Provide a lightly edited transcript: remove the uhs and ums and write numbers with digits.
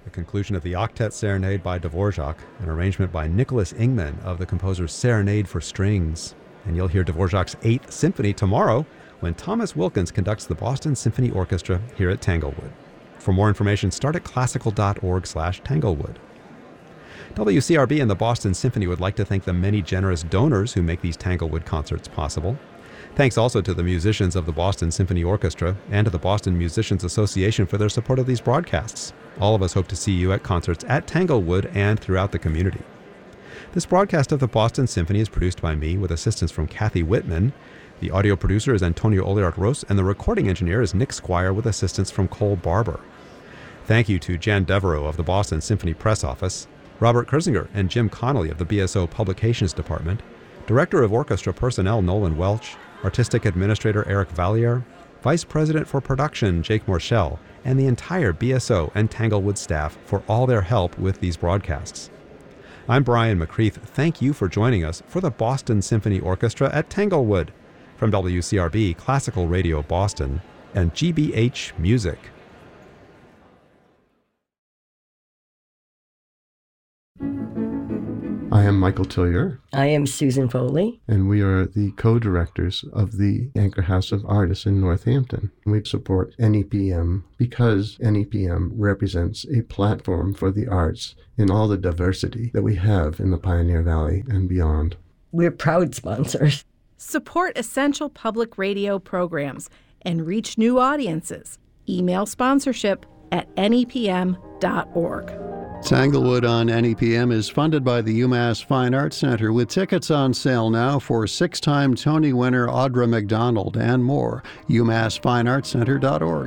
The conclusion of the Octet Serenade by Dvorak, an arrangement by Nicholas Ingman of the composer's Serenade for Strings. And you'll hear Dvorak's 8th Symphony tomorrow when Thomas Wilkins conducts the Boston Symphony Orchestra here at Tanglewood. For more information, start at classical.org/Tanglewood. WCRB and the Boston Symphony would like to thank the many generous donors who make these Tanglewood concerts possible. Thanks also to the musicians of the Boston Symphony Orchestra and to the Boston Musicians Association for their support of these broadcasts. All of us hope to see you at concerts at Tanglewood and throughout the community. This broadcast of the Boston Symphony is produced by me with assistance from Kathy Whitman. The audio producer is Antonio Oliart-Ros, and the recording engineer is Nick Squire with assistance from Cole Barber. Thank you to Jan Devereaux of the Boston Symphony Press Office, Robert Kersinger and Jim Connolly of the BSO Publications Department, Director of Orchestra Personnel Nolan Welch, Artistic Administrator Eric Valliere, Vice President for Production Jake Morshell, and the entire BSO and Tanglewood staff for all their help with these broadcasts. I'm Brian McCreath. Thank you for joining us for the Boston Symphony Orchestra at Tanglewood. From WCRB, Classical Radio Boston, and GBH Music. I am Michael Tillier. I am Susan Foley. And we are the co-directors of the Anchor House of Artists in Northampton. We support NEPM because NEPM represents a platform for the arts in all the diversity that we have in the Pioneer Valley and beyond. We're proud sponsors. Support essential public radio programs and reach new audiences. Email sponsorship at nepm.org. Tanglewood on NEPM is funded by the UMass Fine Arts Center with tickets on sale now for 6-time Tony winner Audra McDonald and more. UMassFineArtsCenter.org.